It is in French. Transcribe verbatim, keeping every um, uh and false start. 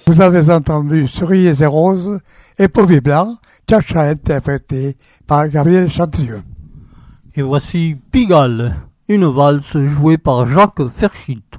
Vous avez entendu Cerises et Roses et Pauvy Blanc, Chacha interprété par Gabriel Chantilleux. Et voici Pigalle, une valse jouée par Jacques Ferchit.